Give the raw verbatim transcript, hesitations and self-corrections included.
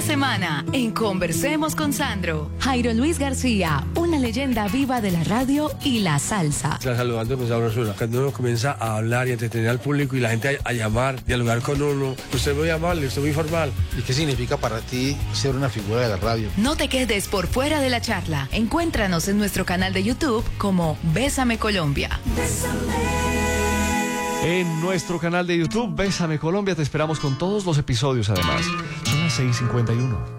semana en Conversemos con Sandro. Jairo Luis García, una leyenda viva de la radio y la salsa. Está saludando con sabrosura. Cuando uno comienza a hablar y a entretener al público y la gente a, a llamar, dialogar con uno, usted es muy amable, usted es muy formal. ¿Y qué significa para ti ser una figura de la radio? No te quedes por fuera de la charla. Encuéntranos en nuestro canal de YouTube como Bésame Colombia. En nuestro canal de YouTube, Bésame Colombia, te esperamos con todos los episodios además. Son las seis cincuenta y uno.